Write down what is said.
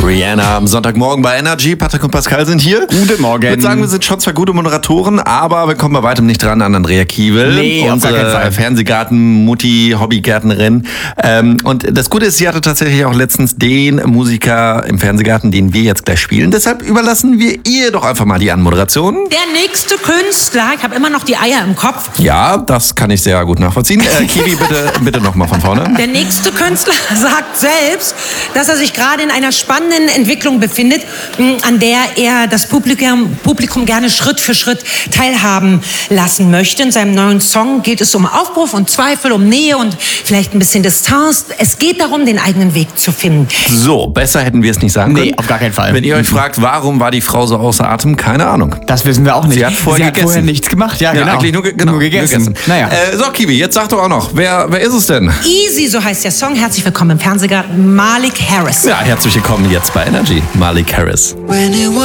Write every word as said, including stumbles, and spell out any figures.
Rihanna am Sonntagmorgen bei Energy. Patrick und Pascal sind hier. Guten Morgen. Ich würde sagen, wir sind schon zwei gute Moderatoren, aber wir kommen bei weitem nicht dran an Andrea Kiewel, Nee, auf gar keinen unsere Fall. Fernsehgarten-Mutti, Hobbygärtnerin. Ähm, und das Gute ist, sie hatte tatsächlich auch letztens den Musiker im Fernsehgarten, den wir jetzt gleich spielen. Deshalb überlassen wir ihr doch einfach mal die Anmoderation. Der nächste Künstler, ich habe immer noch die Eier im Kopf. Ja, das kann ich sehr gut nachvollziehen. Äh, Kiwi, bitte, bitte nochmal von vorne. Der nächste Künstler sagt selbst, dass er sich gerade in einer spannenden Entwicklung befindet, mh, an der er das Publikum, Publikum gerne Schritt für Schritt teilhaben lassen möchte. In seinem neuen Song geht es um Aufbruch und Zweifel, um Nähe und vielleicht ein bisschen Distanz. Es geht darum, den eigenen Weg zu finden. So, besser hätten wir es nicht sagen können. Nee, auf gar keinen Fall. Wenn ihr euch fragt, warum war die Frau so außer Atem, keine Ahnung. Das wissen wir auch nicht. Sie hat vorher gegessen. vorher nichts gemacht. Ja, Ja, genau. eigentlich nur, ge genau, nur gegessen. Naja. Äh, so, Kiwi, jetzt sag doch auch noch, wer, wer ist es denn? Easy, so heißt der Song. Herzlich willkommen im Fernsehgarten. Malik Harris. Ja, herzlich willkommen jetzt bei Energy, Malik Harris. When it was